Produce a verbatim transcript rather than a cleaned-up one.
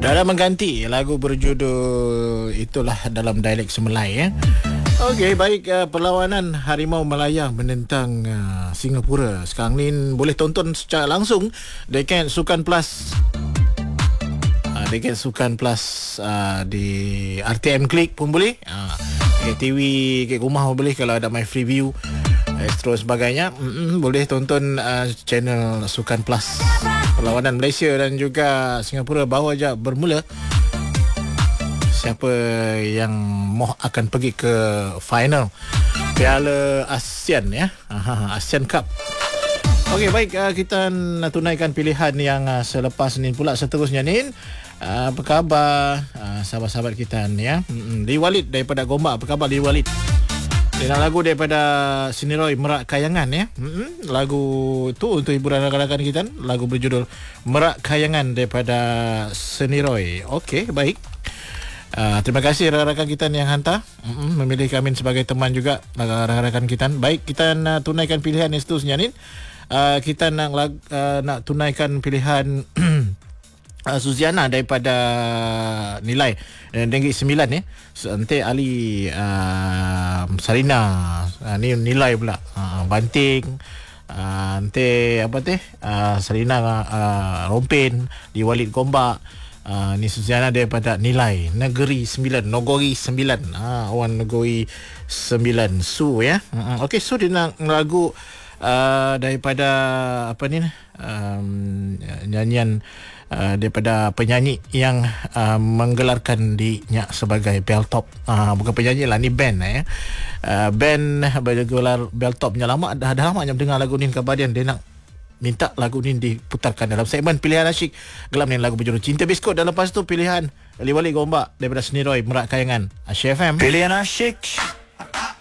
Dalam mengganti lagu berjudul itulah dalam dialek Semelai ya. Okey, baik, uh, perlawanan Harimau Malaya menentang uh, Singapura. Sekarang ni boleh tonton secara langsung dekat Sukan Plus. Uh, dekat Sukan Plus uh, di R T M Klik pun boleh. Uh, dekat T V, dekat rumah pun boleh kalau ada My Freeview. Astro sebagainya, mm-mm, boleh tonton uh, channel Sukan Plus. Perlawanan Malaysia dan juga Singapura baru aja bermula. Siapa yang mau akan pergi ke final Piala ASEAN ya, Aha, ASEAN Cup. Okey, baik, uh, kita nak tunaikan pilihan yang uh, selepas ni pula seterusnya ni. Uh, apa khabar uh, sahabat-sahabat kita ni ya? Mm-mm. Li Walid daripada Gombak, apa khabar Li Walid? Dengan lagu daripada Seniroy, Merak Kayangan ya. Mm-hmm. Lagu tu untuk hiburan rakan-rakan kita, lagu berjudul Merak Kayangan daripada Seniroy. Okey, baik. Uh, terima kasih rakan-rakan kita yang hantar, mm-hmm, memilih kami sebagai teman juga rakan-rakan kita. Baik, kita nak tunaikan pilihan yang seterusnya ni. Uh, kita nak uh, nak tunaikan pilihan Uh, Suziana daripada nilai uh, ringgit sembilan ya. So, nanti Ali uh, Sarina uh, ni nilai pula uh, banting uh, nanti apa teh uh, Sarina uh, Rompin di Walid Gombak. Uh, ni Suziana daripada nilai Negeri sembilan, Nogori sembilan. Ah, uh, orang Nogori sembilan Su ya. Uh, Okey, Su dia nak lagu uh, daripada apa ni um, nyanyian Uh, daripada penyanyi yang uh, menggelarkan dirinya sebagai Belltop. Uh, bukan penyanyi lah, ni band ya. Uh, band bergelar Belltop punya lama, dah, dah lama yang dengar lagu ni keabadian. Dia nak minta lagu ni diputarkan dalam segmen Pilihan Asyik Gelam ni, lagu berjudul Cinta Biskut. Dan lepas tu pilihan Li Walid Gombak daripada Seniroy, Merak Kayangan, Asyik F M. Pilihan Asyik.